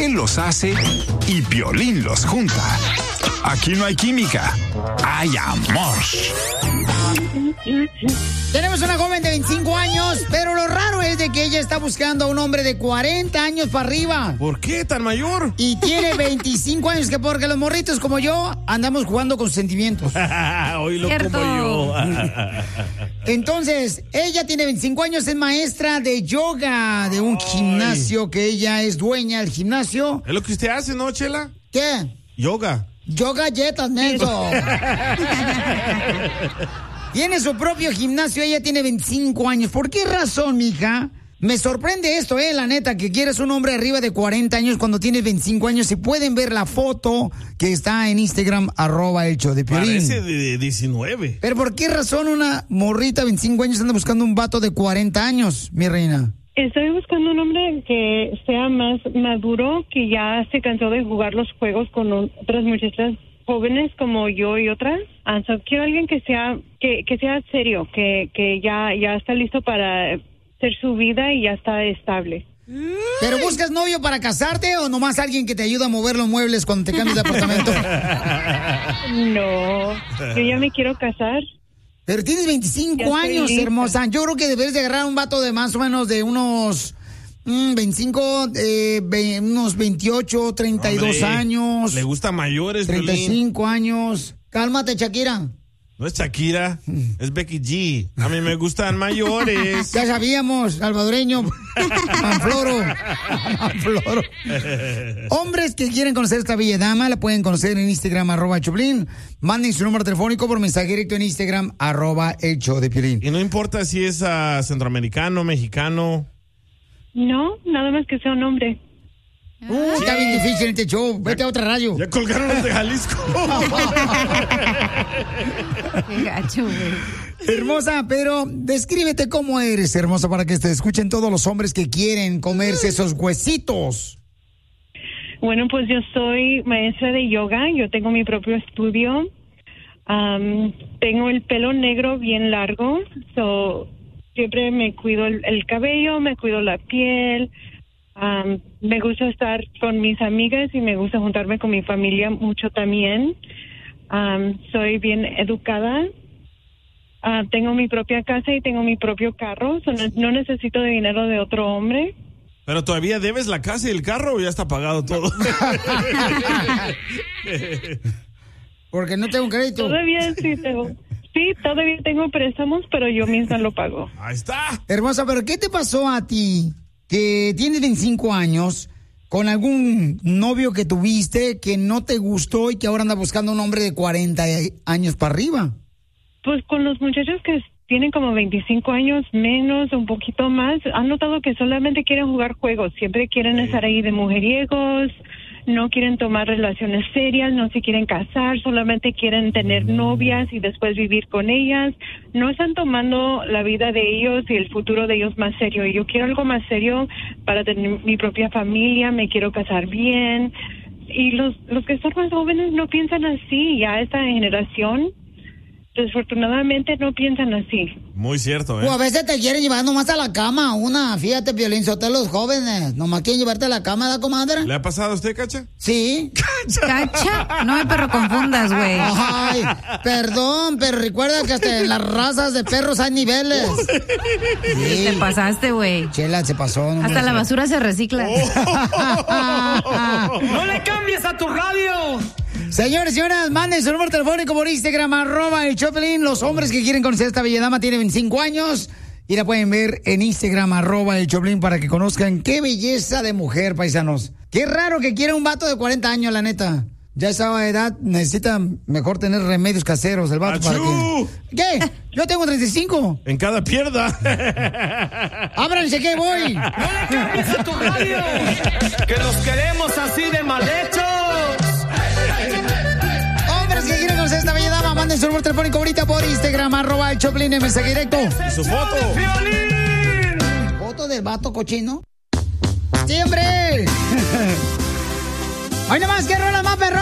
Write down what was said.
Él los hace y Piolín los junta. Aquí no hay química, hay amor. Tenemos una joven de 25 años, pero lo raro es de que ella está buscando a un hombre de 40 años para arriba. ¿Por qué tan mayor? Y tiene 25 años, que porque los morritos como yo andamos jugando con sentimientos. Hoy lo como yo. Entonces, ella tiene 25 años, es maestra de yoga de un gimnasio que ella es dueña del gimnasio. Es lo que usted hace, ¿no, Chela? ¿Qué? Yoga. Yo galletas, menso. Tiene su propio gimnasio, ella tiene 25 años. ¿Por qué razón, mija? Me sorprende esto, la neta, que quieres un hombre arriba de 40 años cuando tienes 25 años. Si pueden ver la foto que está en Instagram, @elshowdepiolín. Parece de 19. Pero ¿por qué razón una morrita de 25 años anda buscando un vato de 40 años, mi reina? Estoy buscando un hombre que sea más maduro, que ya se cansó de jugar los juegos con otras muchachas jóvenes como yo y otras. Quiero alguien que sea serio, que ya está listo para hacer su vida y ya está estable. ¿Pero buscas novio para casarte o nomás alguien que te ayude a mover los muebles cuando te cambias de apartamento? No, yo ya me quiero casar. Pero tienes 25 años, hermosa. Yo creo que debes de agarrar un vato de más o menos de unos 25, unos 28, 32 años. Le gusta mayores, 35 años. Cálmate, Shakira. No es Shakira, es Becky G. A mí me gustan mayores. Ya sabíamos, salvadoreño. Manfloro. Hombres que quieren conocer a esta bella dama, la pueden conocer en Instagram, @Choplin. Manden su número telefónico por mensaje directo en Instagram, @elshowdepiolín. Y no importa si es centroamericano, mexicano. No, nada más que sea un hombre. Está bien difícil este show. Vete a otra radio. Ya colgaron los de Jalisco. Qué gacho, güey. Hermosa, pero descríbete cómo eres, hermosa, para que te escuchen todos los hombres que quieren comerse esos huesitos. Bueno, pues yo soy maestra de yoga. Yo tengo mi propio estudio. Tengo el pelo negro bien largo. Siempre me cuido el cabello, me cuido la piel. Me gusta estar con mis amigas y me gusta juntarme con mi familia mucho también. Soy bien educada. Tengo mi propia casa y tengo mi propio carro. No necesito de dinero de otro hombre. ¿Pero todavía debes la casa y el carro o ya está pagado todo? Porque no tengo crédito. Todavía sí tengo. Sí, todavía tengo préstamos, pero yo misma lo pago. Ahí está. Hermosa, ¿pero qué te pasó a ti? Que tienes 25 años, con algún novio que tuviste que no te gustó y que ahora anda buscando un hombre de 40 años para arriba. Pues con los muchachos que tienen como 25 años menos, un poquito más, han notado que solamente quieren jugar juegos, siempre quieren estar ahí de mujeriegos, no quieren tomar relaciones serias, no se quieren casar, solamente quieren tener novias y después vivir con ellas. No están tomando la vida de ellos y el futuro de ellos más serio. Y yo quiero algo más serio para tener mi propia familia, me quiero casar bien. Y los que son más jóvenes no piensan así, ya esta generación desafortunadamente no piensan así. Muy cierto, O a veces te quieren llevar nomás a la cama, fíjate, Piolín, Sotelo, los jóvenes, nomás quieren llevarte a la cama, ¿da, comadre? ¿Le ha pasado a usted, Cacha? Sí. ¿Cacha? No me perro confundas, güey. Ay, perdón, pero recuerda que hasta en las razas de perros hay niveles. Sí. Te pasaste, güey. Chela, se pasó. No hasta la basura se recicla. ¡No le cambies a tu radio! Señores y señoras, manden su número telefónico por Instagram, @elchoplin. Los hombres que quieren conocer a esta bella dama tienen 25 años y la pueden ver en Instagram, @elchoplin, para que conozcan qué belleza de mujer, paisanos. Qué raro que quiera un vato de 40 años, la neta. Ya a esa edad necesita mejor tener remedios caseros el vato. Para que... ¿Qué? Yo tengo 35. En cada pierna. ¡Ábranse que voy! ¡No le cambies a tu radio! ¡Que los queremos así de mal hechos! Hombres que quieren conocer a esta bella dama, manden su número telefónico ahorita por Instagram, @elchoplin, en mensaje directo. ¿Y su foto? ¿Foto del vato cochino? ¡Sí, hombre! ¡Ay, nomás, qué rola más, perro!